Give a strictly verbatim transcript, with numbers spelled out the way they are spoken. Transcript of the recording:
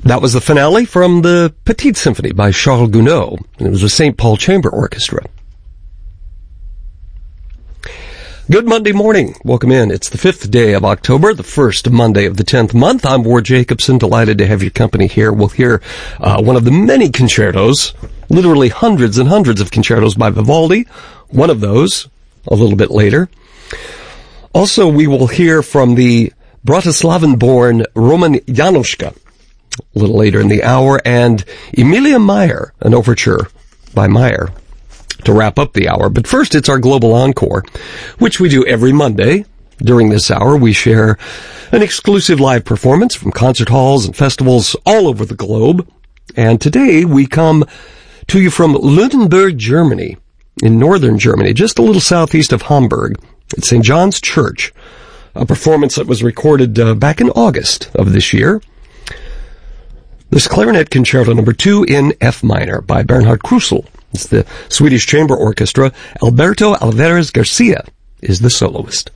That was the finale from the Petite Symphony by Charles Gounod, and it was the Saint Paul Chamber Orchestra. Good Monday morning. Welcome in. It's the fifth day of October, the first Monday of the tenth month. I'm Ward Jacobson, delighted to have your company here. We'll hear uh, one of the many concertos, literally hundreds and hundreds of concertos by Vivaldi. One of those, a little bit later. Also, we will hear from the Bratislavan-born Roman Januszka a little later in the hour, and Emilia Meyer, an overture by Meyer, to wrap up the hour. But first, it's our Global Encore, which we do every Monday. During this hour, we share an exclusive live performance from concert halls and festivals all over the globe. And today, we come to you from Lunenburg, Germany, in northern Germany, just a little southeast of Hamburg, at Saint John's Church, a performance that was recorded uh, back in August of this year. This Clarinet Concerto number two in F minor by Bernhard Krusel. It's the Swedish Chamber Orchestra. Alberto Alvarez Garcia is the soloist.